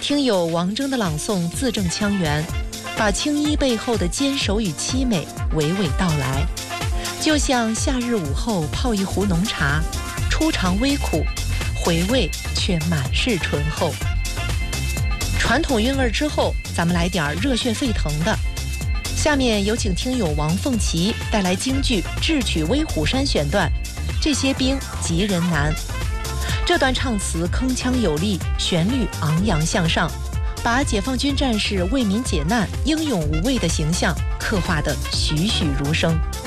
听友王征的朗诵字正腔圆，把青衣背后的坚守与凄美娓娓道来，就像夏日午后泡一壶浓茶，初尝微苦，回味却满是醇厚。传统韵味之后，咱们来点热血沸腾的。下面有请听友王凤琪带来京剧《智取威虎山》选段，这些兵急人难。这段唱词铿锵有力，旋律昂扬向上，把解放军战士为民解难、英勇无畏的形象刻画得栩栩如生。